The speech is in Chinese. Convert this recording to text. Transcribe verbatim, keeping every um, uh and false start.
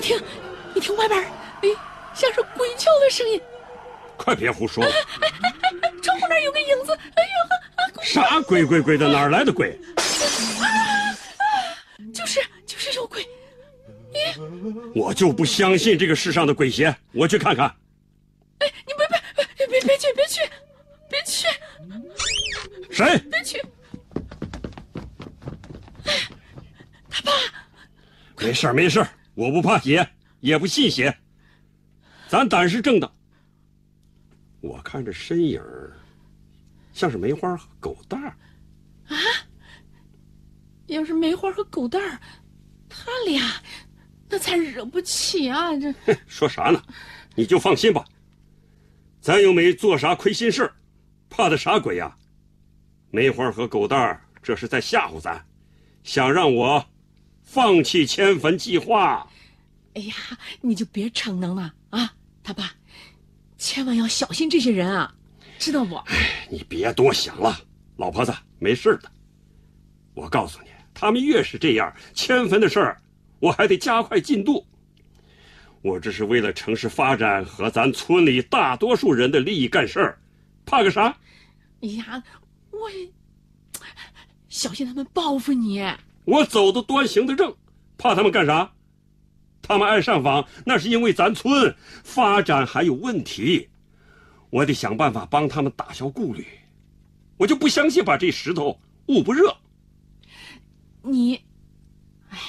听，你听外边，哎，像是鬼叫的声音。 快别胡说了！ 哎哎哎哎，窗户那儿有个影子。哎呀，啊、 啥鬼鬼鬼的？哪儿来的鬼？ 啊啊！就是就是有鬼。 咦，我就不相信这个世上的鬼邪，我去看看。 哎，你别别别别别去别去别去！ 谁？ 别去！他爸。 没事没事，我不怕邪，也不信邪。咱胆是正的。我看这身影像是梅花和狗蛋儿。 啊？要是梅花和狗蛋儿，他俩那才惹不起啊！这说啥呢？你就放心吧，咱又没做啥亏心事，怕的啥鬼呀？梅花和狗蛋儿这是在吓唬咱，想让我放弃迁坟计划。 哎呀，你就别逞能了啊，他爸，千万要小心这些人啊，知道不？ 哎，你别多想了，老婆子，没事的。我告诉你，他们越是这样，迁坟的事儿，我还得加快进度。我这是为了城市发展和咱村里大多数人的利益干事儿，怕个啥？ 哎呀，我也小心他们报复你。 我走得端，行得正，怕他们干啥？他们爱上访，那是因为咱村发展还有问题，我得想办法帮他们打消顾虑。我就不相信把这石头捂不热。 你